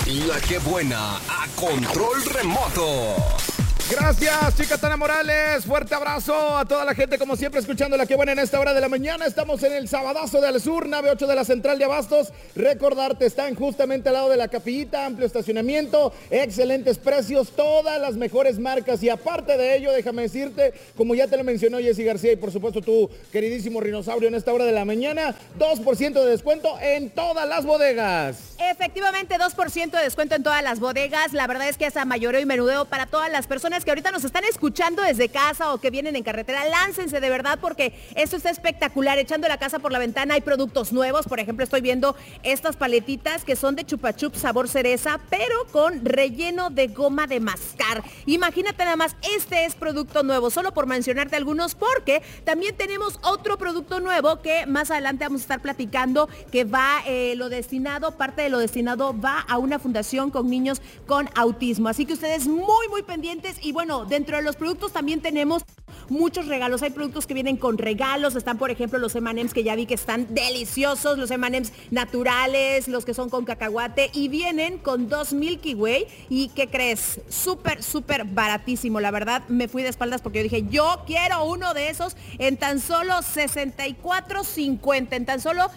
La que buena a control remoto. Gracias, Chicatana Morales. Fuerte abrazo a toda la gente, como siempre, escuchando La que buena en esta hora de la mañana. Estamos en el Sabadazo de Al Sur, nave 8 de la Central de Abastos. Recordarte, están justamente al lado de la capillita, amplio estacionamiento, excelentes precios, todas las mejores marcas. Y aparte de ello, déjame decirte, como ya te lo mencionó Jessy García y por supuesto tu queridísimo Rinosaurio en esta hora de la mañana, 2% de descuento en todas las bodegas. Efectivamente, 2% de descuento en todas las bodegas. La verdad es que es a mayoreo y menudeo para todas las personas que ahorita nos están escuchando desde casa o que vienen en carretera. Láncense de verdad porque esto está espectacular. Echando la casa por la ventana hay productos nuevos. Por ejemplo, estoy viendo estas paletitas que son de Chupa Chups sabor cereza, pero con relleno de goma de mascar. Imagínate nada más, este es producto nuevo, solo por mencionarte algunos, porque también tenemos otro producto nuevo que más adelante vamos a estar platicando, que va parte de lo destinado va a una fundación con niños con autismo. Así que ustedes muy pendientes. Y bueno, dentro de los productos también tenemos muchos regalos. Hay productos que vienen con regalos. Están, por ejemplo, los M&M's que ya vi que están deliciosos, los M&M's naturales, los que son con cacahuate, y vienen con 2 Milky Way. ¿Y qué crees? Súper baratísimo. La verdad, me fui de espaldas porque yo dije, yo quiero uno de esos en tan solo $64.50, en tan solo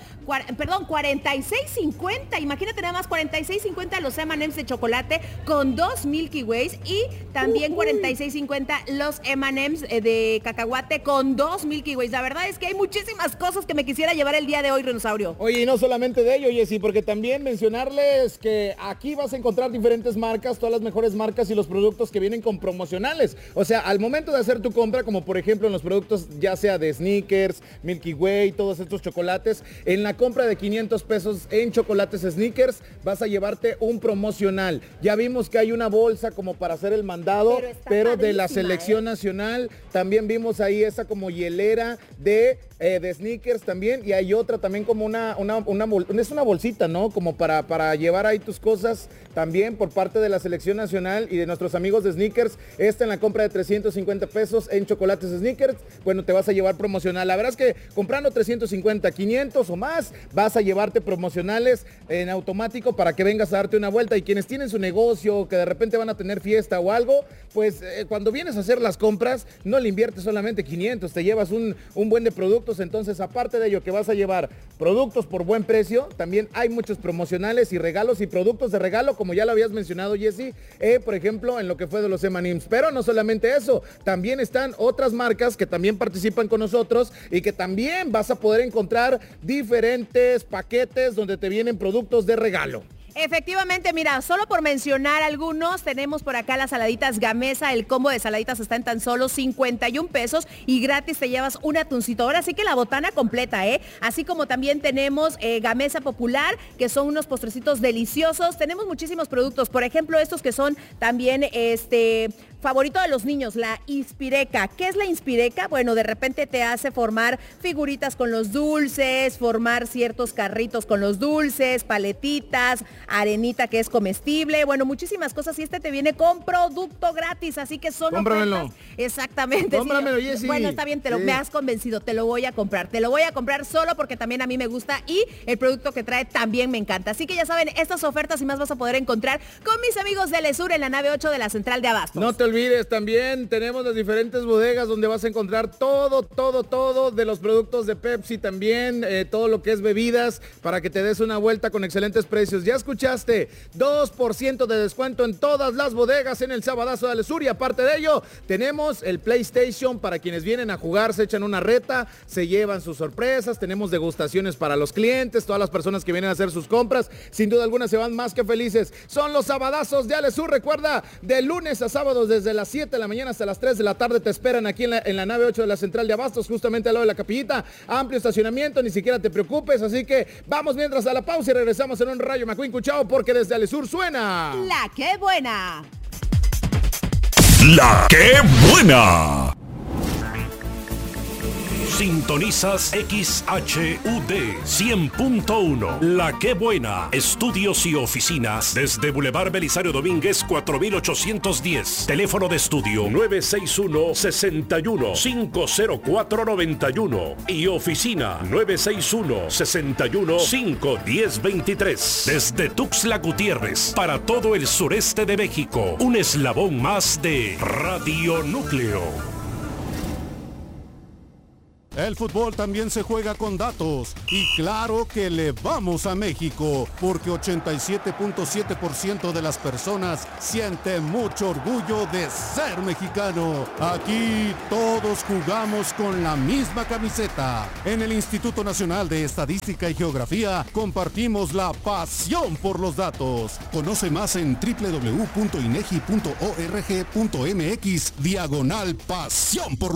46.50. Imagínate nada más, 46.50 los M&M's de chocolate con 2 Milky Ways, y también 46.50 los M&M's de cacahuate con 2 Milky Ways. La verdad es que hay muchísimas cosas que me quisiera llevar el día de hoy, Rinosaurio. Oye, y no solamente de ello, Jessy, porque también mencionarles que aquí vas a encontrar diferentes marcas, todas las mejores marcas y los productos que vienen con promocionales. O sea, al momento de hacer tu compra, como por ejemplo en los productos ya sea de Snickers, Milky Way, todos estos chocolates, en la compra de 500 pesos en chocolates Snickers vas a llevarte un promocional. Ya vimos que hay una bolsa como para hacer el mandado, pero de la selección nacional. También vimos ahí esa como hielera de Snickers también, y hay otra también como es una bolsita, ¿no? Como para llevar ahí tus cosas también por parte de la selección nacional y de nuestros amigos de Snickers. Esta en la compra de 350 pesos en chocolates Snickers, bueno, te vas a llevar promocional. La verdad es que comprando 350, 500 o más, vas a llevarte promocionales en automático para que vengas a darte una vuelta. Y quienes tienen su negocio, que de repente van a tener fiesta o algo, pues cuando vienes a hacer las compras, no le inviertes solamente 500, te llevas un buen de productos. Entonces, aparte de ello que vas a llevar productos por buen precio, también hay muchos promocionales y regalos y productos de regalo, como ya lo habías mencionado, Jessy, por ejemplo, en lo que fue de los M&M's. Pero no solamente eso, también están otras marcas que también participan con nosotros y que también vas a poder encontrar diferentes paquetes donde te vienen productos de regalo. Efectivamente, mira, solo por mencionar algunos, tenemos por acá las saladitas Gamesa. El combo de saladitas está en tan solo 51 pesos y gratis te llevas un atuncito. Ahora sí que la botana completa, ¿eh? Así como también tenemos Gamesa Popular, que son unos postrecitos deliciosos. Tenemos muchísimos productos, por ejemplo, estos que son también favorito de los niños, la Inspireca. ¿Qué es la Inspireca? Bueno, de repente te hace formar figuritas con los dulces, formar ciertos carritos con los dulces, paletitas, arenita que es comestible, bueno, muchísimas cosas, y este te viene con producto gratis, así que son cómpramelo. Exactamente. Cómpramelo, sí. Jessy. Bueno, está bien, me has convencido, te lo voy a comprar solo porque también a mí me gusta y el producto que trae también me encanta. Así que ya saben, estas ofertas y más vas a poder encontrar con mis amigos de Lesur en la nave 8 de la Central de Abastos. No te olvides, también tenemos las diferentes bodegas donde vas a encontrar todo de los productos de Pepsi también, todo lo que es bebidas, para que te des una vuelta con excelentes precios. Ya escuchaste, 2% de descuento en todas las bodegas en el Sabadazo de Alesur, y aparte de ello, tenemos el PlayStation para quienes vienen a jugar, se echan una reta, se llevan sus sorpresas, tenemos degustaciones para los clientes, todas las personas que vienen a hacer sus compras, sin duda alguna se van más que felices. Son los Sabadazos de Alesur, recuerda, de lunes a sábados desde las 7 de la mañana hasta las 3 de la tarde te esperan aquí en la nave 8 de la Central de Abastos, justamente al lado de la capillita, amplio estacionamiento, ni siquiera te preocupes, así que vamos mientras a la pausa y regresamos en un Rayo McQueen Cuchao, porque desde Alesur suena La que buena. La que buena. Sintonizas XHUD 100.1. La Qué Buena. Estudios y oficinas desde Boulevard Belisario Domínguez 4810. Teléfono de estudio 961-61-50491 y oficina 961-61-51023. Desde Tuxtla Gutiérrez para todo el sureste de México. Un eslabón más de Radio Núcleo. El fútbol también se juega con datos y claro que le vamos a México porque 87.7% de las personas siente mucho orgullo de ser mexicano. Aquí todos jugamos con la misma camiseta. En el Instituto Nacional de Estadística y Geografía compartimos la pasión por los datos. Conoce más en www.inegi.org.mx/pasión por